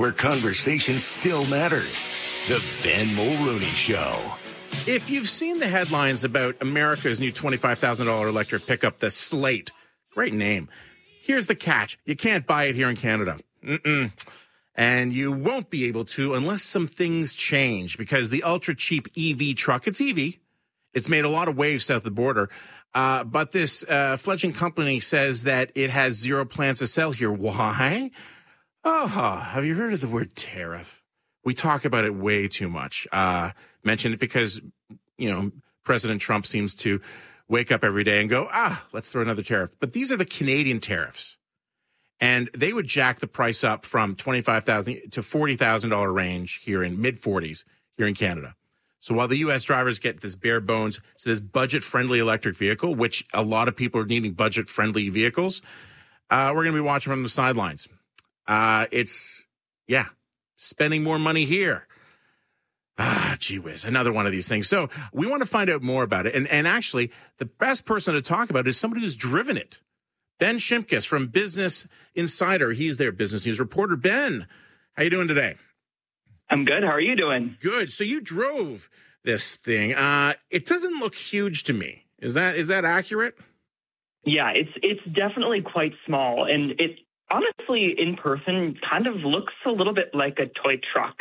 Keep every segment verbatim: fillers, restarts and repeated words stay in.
where conversation still matters. The Ben Mulrooney Show. If you've seen the headlines about America's new twenty-five thousand dollars electric pickup, the Slate, great name. Here's the catch. You can't buy it here in Canada. Mm-mm. And you won't be able to unless some things change, because the ultra-cheap E V truck, it's E V. It's made a lot of waves south of the border. Uh, but this uh, fledgling company says that it has zero plans to sell here. Why? Oh, have you heard of the word tariff? We talk about it way too much. Uh, mention it because, you know, President Trump seems to wake up every day and go, ah, let's throw another tariff. But these are the Canadian tariffs. And they would jack the price up from twenty-five thousand dollars to forty thousand dollars range here in mid forties here in Canada. So while the U S drivers get this bare bones, so this budget-friendly electric vehicle, which a lot of people are needing budget-friendly vehicles, uh, we're going to be watching from the sidelines. Uh, it's, yeah, spending more money here. Ah, gee whiz, another one of these things. So we want to find out more about it. And, and actually, the best person to talk about is somebody who's driven it. Ben Shimkus from Business Insider. He's their business news reporter. Ben, how you doing today? I'm good. How are you doing? Good. So you drove this thing. Uh, it doesn't look huge to me. Is that is that accurate? Yeah, it's it's definitely quite small, and it honestly, in person, kind of looks a little bit like a toy truck.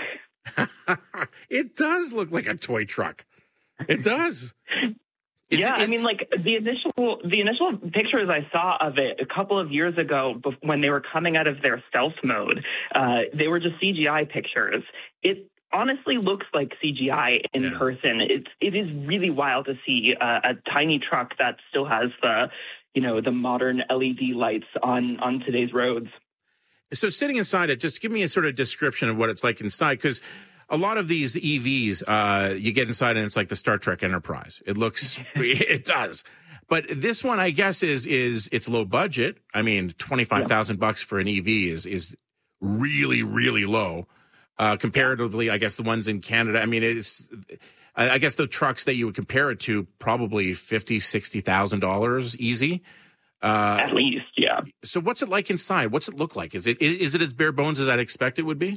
It does look like a toy truck. It does. Is yeah, it, I mean, like the initial the initial pictures I saw of it a couple of years ago, when they were coming out of their stealth mode, uh, they were just C G I pictures. It honestly looks like C G I in yeah. person. It's it is really wild to see uh, a tiny truck that still has the, you know, the modern L E D lights on on today's roads. So sitting inside it, just give me a sort of description of what it's like inside, because a lot of these E Vs, uh, you get inside and it's like the Star Trek Enterprise. It looks, it does. But this one, I guess, is is it's low budget. I mean, twenty-five thousand bucks for an E V is is really, really low. Uh, comparatively, I guess the ones in Canada, I mean, it's, I, I guess the trucks that you would compare it to, probably fifty thousand dollars, sixty thousand dollars easy. Uh, At least, yeah. So what's it like inside? What's it look like? Is it is it as bare bones as I'd expect it would be?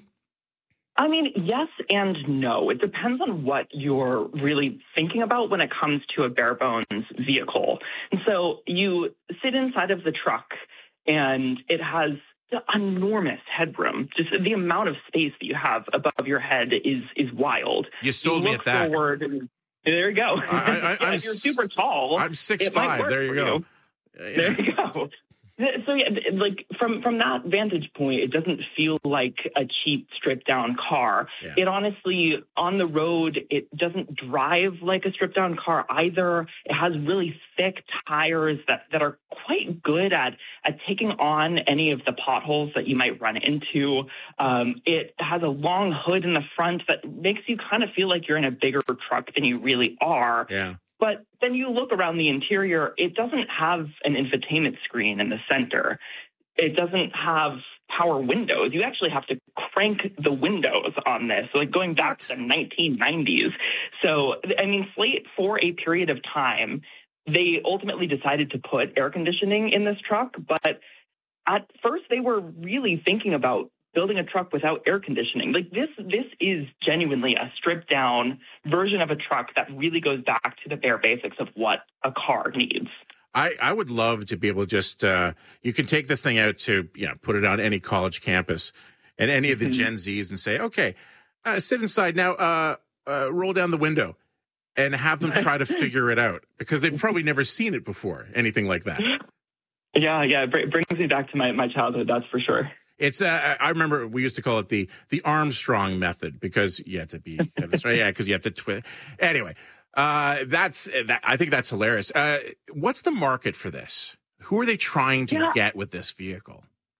I mean, yes and no. It depends on what you're really thinking about when it comes to a bare bones vehicle. And so you sit inside of the truck, and it has enormous headroom. Just the amount of space that you have above your head is is wild. You sold you me at that. Forward and, there you go. I, I, yeah, I'm, if you're super tall. I'm six five. There you go. You. There you go. So yeah, like from from that vantage point, it doesn't feel like a cheap stripped down car. Yeah. It honestly, on the road, it doesn't drive like a stripped down car either. It has really thick tires that, that are quite good at at taking on any of the potholes that you might run into. Um, it has a long hood in the front that makes you kind of feel like you're in a bigger truck than you really are. Yeah. But then you look around the interior, it doesn't have an infotainment screen in the center. It doesn't have power windows. You actually have to crank the windows on this, like going back what? to the nineteen nineties. So, I mean, Slate, for a period of time, they ultimately decided to put air conditioning in this truck. But at first, they were really thinking about building a truck without air conditioning. Like this, this is genuinely a stripped down version of a truck that really goes back to the bare basics of what a car needs. I, I would love to be able to just, uh, you can take this thing out to, you know, put it on any college campus and any of the Mm-hmm. Gen Zs and say, okay, uh, sit inside now, uh, uh, roll down the window and have them try to figure it out, because they've probably never seen it before, anything like that. Yeah, yeah, it brings me back to my, my childhood, that's for sure. It's uh, I remember we used to call it the the Armstrong method, because you had to be that's right, yeah, because you have to twist. Anyway, uh, that's that, I think that's hilarious. Uh, what's the market for this? Who are they trying to yeah. get with this vehicle?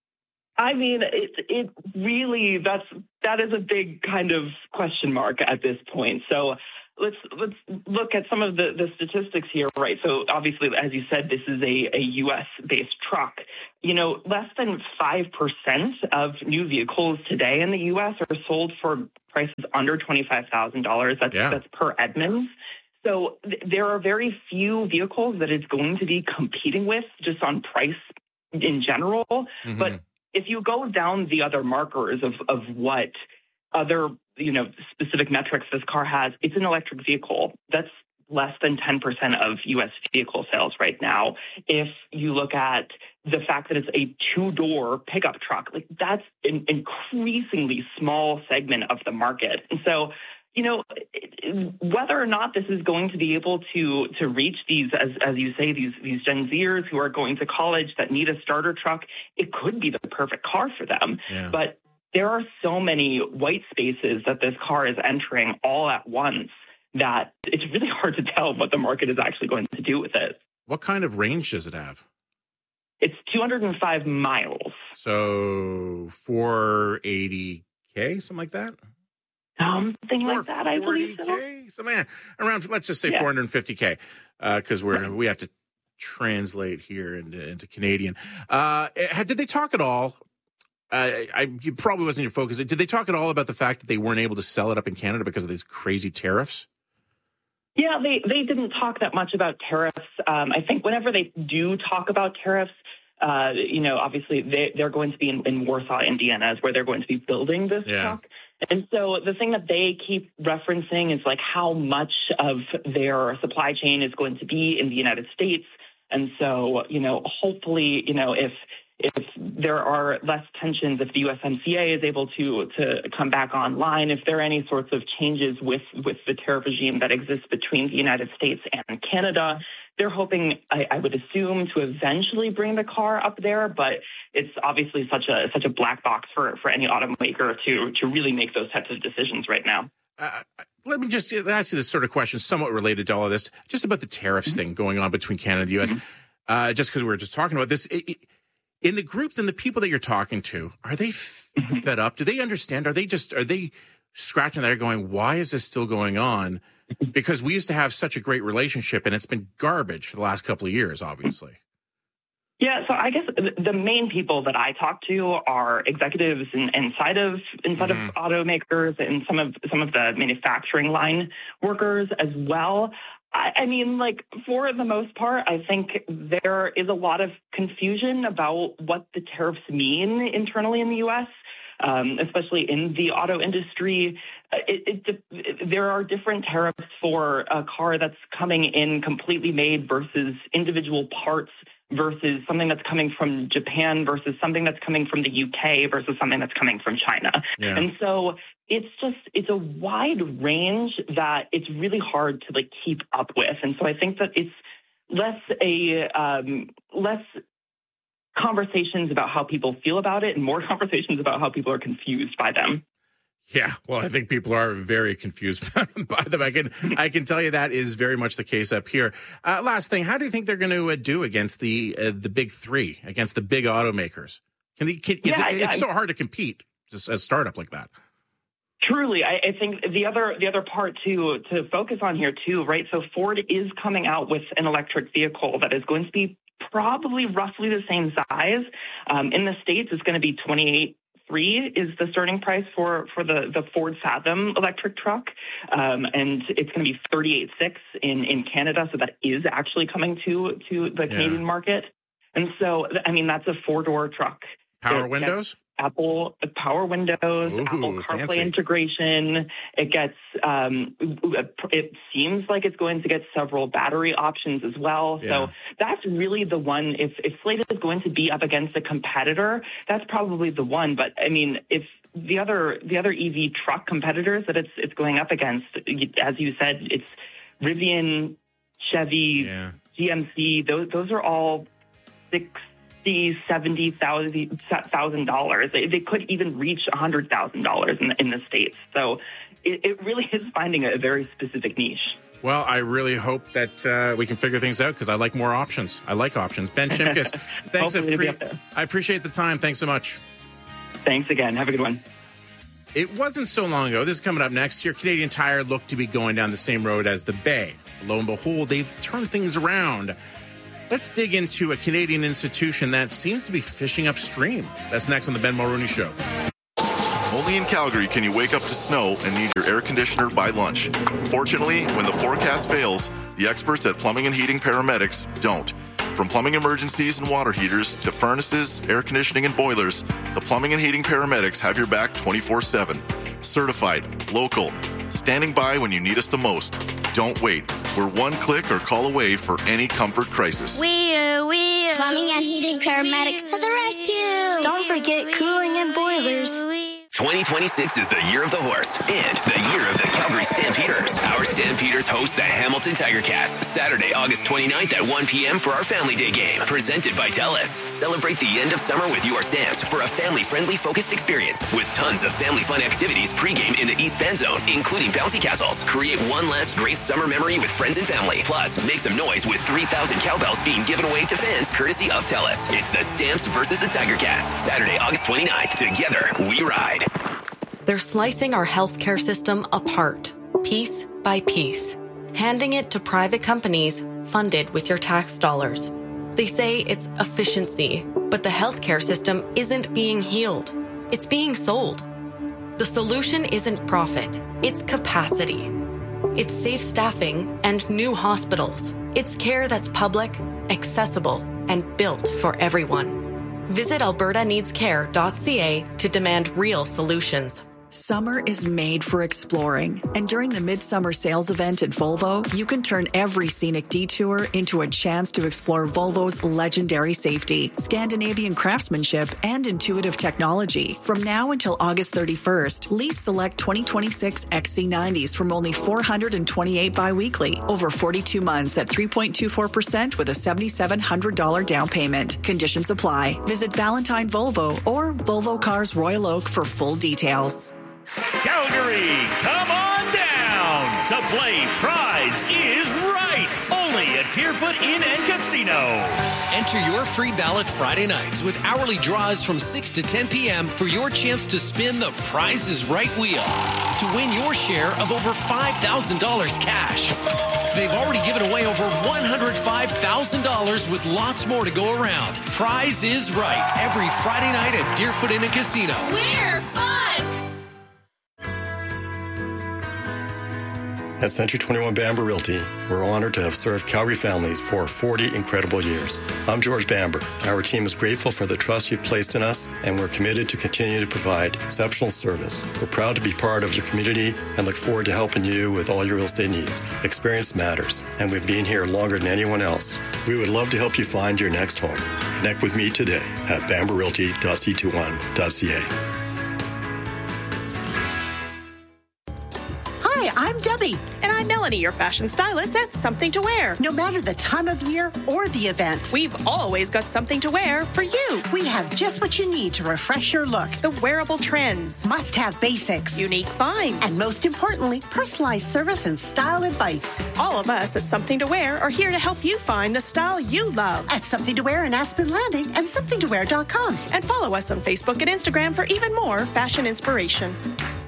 I mean, it it really that's that is a big kind of question mark at this point. So let's let's look at some of the, the statistics here, right? So obviously, as you said, this is a, a U S based truck. You know, less than five percent of new vehicles today in the U S are sold for prices under twenty-five thousand dollars. That's, yeah. that's per Edmunds. So th- there are very few vehicles that it's going to be competing with just on price in general. Mm-hmm. But if you go down the other markers of, of what other, you know, specific metrics this car has, it's an electric vehicle. That's less than ten percent of U S vehicle sales right now. If you look at the fact that it's a two-door pickup truck, like that's an increasingly small segment of the market. And so, you know, whether or not this is going to be able to to reach these, as as you say, these these Gen Zers who are going to college that need a starter truck, it could be the perfect car for them. Yeah. But there are so many white spaces that this car is entering all at once that it's really hard to tell what the market is actually going to do with it. What kind of range does it have? It's two hundred five miles. So four eighty K, something like that? Something like that, I believe so. Something around, let's just say yeah. four hundred fifty K, because uh, we're right. we have to translate here into, into Canadian. Uh, did they talk at all? Uh, I you probably wasn't your focus. Did they talk at all about the fact that they weren't able to sell it up in Canada because of these crazy tariffs? Yeah, they, they didn't talk that much about tariffs. Um, I think whenever they do talk about tariffs, uh, you know, obviously they, they're going to be in, in Warsaw, Indiana, is where they're going to be building this yeah. truck. And so the thing that they keep referencing is like how much of their supply chain is going to be in the United States. And so, you know, hopefully, you know, if if there are less tensions, if the U S M C A is able to to come back online, if there are any sorts of changes with, with the tariff regime that exists between the United States and Canada, they're hoping, I, I would assume, to eventually bring the car up there. But it's obviously such a such a black box for, for any automaker to to really make those types of decisions right now. Uh, let me just ask you this sort of question, somewhat related to all of this, just about the tariffs mm-hmm. thing going on between Canada and the U S. Mm-hmm. Uh, just because we were just talking about this. It, it, In the group and the people that you're talking to, are they fed up? Do they understand? Are they just, are they scratching their head going, why is this still going on? Because we used to have such a great relationship and it's been garbage for the last couple of years, obviously. Yeah, so I guess the main people that I talk to are executives in, inside of inside mm-hmm. of automakers and some of some of the manufacturing line workers as well. I mean, like, for the most part, I think there is a lot of confusion about what the tariffs mean internally in the U S, um, especially in the auto industry. It, it, it, there are different tariffs for a car that's coming in completely made versus individual parts versus something that's coming from Japan versus something that's coming from the U K versus something that's coming from China. Yeah. And so it's just, it's a wide range that it's really hard to like keep up with. And so I think that it's less a, um, less conversations about how people feel about it and more conversations about how people are confused by them. Yeah, well, I think people are very confused by them. I can, I can tell you that is very much the case up here. Uh, last thing, how do you think they're going to uh, do against the uh, the big three, against the big automakers? Can they? Can, yeah, it, it's so hard to compete just as a startup like that. Truly, I, I think the other the other part to to focus on here too, right? So Ford is coming out with an electric vehicle that is going to be probably roughly the same size. Um, in the States, it's going to be twenty-eight. Three is the starting price for, for the, the Ford Fathom electric truck. Um, and it's going to be thirty-eight six in, in Canada. So that is actually coming to, to the yeah. Canadian market. And so, I mean, that's a four-door truck. Power it windows? Apple power windows, Ooh, Apple CarPlay fancy. integration. It gets, um, it seems like it's going to get several battery options as well. Yeah. So that's really the one. If, if Slate is going to be up against a competitor, that's probably the one. But I mean, if the other the other E V truck competitors that it's it's going up against, as you said, it's Rivian, Chevy, yeah. G M C. Those those are all six. seventy thousand dollars. They, they could even reach one hundred thousand dollars in the, in the States. So it, it really is finding a very specific niche. Well, I really hope that uh, we can figure things out because I like more options. I like options. Ben Shimkus, thanks. I, pre- I appreciate the time. Thanks so much. Thanks again. Have a good one. It wasn't so long ago. This is coming up next year. Canadian Tire looked to be going down the same road as the Bay. Lo and behold, they've turned things around. Let's dig into a Canadian institution that seems to be fishing upstream. That's next on the Ben Mulroney Show. Only in Calgary can you wake up to snow and need your air conditioner by lunch. Fortunately, when the forecast fails, the experts at Plumbing and Heating Paramedics don't. From plumbing emergencies and water heaters to furnaces, air conditioning, and boilers, the Plumbing and Heating paramedics have your back twenty-four seven. Certified, local, standing by when you need us the most. Don't wait. We're one click or call away for any comfort crisis. We, uh, we, uh, Plumbing and Heating paramedics to the rescue. Don't forget cooling and boilers. twenty twenty-six is the year of the horse and the year of the Calgary Stampeders. Our Stampeders host the Hamilton Tiger Cats Saturday, August twenty-ninth at one p.m. for our Family Day game, presented by TELUS. Celebrate the end of summer with your Stamps for a family-friendly focused experience with tons of family fun activities pregame in the East Bend Zone, including bouncy castles. Create one last great summer memory with friends and family. Plus, make some noise with three thousand cowbells being given away to fans courtesy of TELUS. It's the Stamps versus the Tiger Cats, Saturday, August twenty-ninth. Together, we ride. They're slicing our healthcare system apart, piece by piece, handing it to private companies funded with your tax dollars. They say it's efficiency, but the healthcare system isn't being healed. It's being sold. The solution isn't profit, it's capacity. It's safe staffing and new hospitals. It's care that's public, accessible, and built for everyone. Visit alberta needs care dot c a to demand real solutions. Summer is made for exploring, and during the Midsummer Sales event at Volvo, you can turn every scenic detour into a chance to explore Volvo's legendary safety, Scandinavian craftsmanship, and intuitive technology. From now until August thirty-first, lease select twenty twenty-six X C nineties from only four hundred twenty-eight biweekly, over forty-two months at three point two four percent with a seven thousand seven hundred dollars down payment. Conditions apply. Visit Valentine Volvo or Volvo Cars Royal Oak for full details. Calgary, come on down to play Prize is Right, only at Deerfoot Inn and Casino. Enter your free ballot Friday nights with hourly draws from six to ten p.m. for your chance to spin the Prize is Right wheel to win your share of over five thousand dollars cash. They've already given away over one hundred five thousand dollars with lots more to go around. Prize is Right, every Friday night at Deerfoot Inn and Casino. We're fun! At Century twenty-one Bamber Realty, we're honored to have served Calgary families for forty incredible years. I'm George Bamber. Our team is grateful for the trust you've placed in us, and we're committed to continue to provide exceptional service. We're proud to be part of your community and look forward to helping you with all your real estate needs. Experience matters, and we've been here longer than anyone else. We would love to help you find your next home. Connect with me today at bamber realty dot c twenty-one dot c a. Hi, I'm Debbie. And I'm Melanie, your fashion stylist at Something to Wear. No matter the time of year or the event, we've always got something to wear for you. We have just what you need to refresh your look. The wearable trends. Must-have basics. Unique finds. And most importantly, personalized service and style advice. All of us at Something to Wear are here to help you find the style you love. At Something to Wear in Aspen Landing and something to wear dot com. And follow us on Facebook and Instagram for even more fashion inspiration.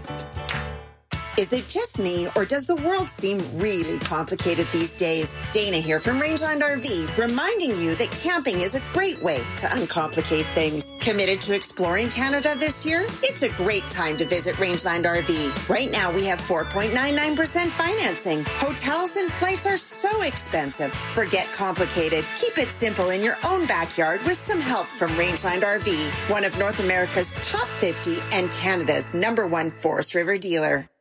Is it just me, or does the world seem really complicated these days? Dana here from Rangeland R V, reminding you that camping is a great way to uncomplicate things. Committed to exploring Canada this year? It's a great time to visit Rangeland R V. Right now, we have four point nine nine percent financing. Hotels and flights are so expensive. Forget complicated. Keep it simple in your own backyard with some help from Rangeland R V, one of North America's top fifty and Canada's number one Forest River dealer.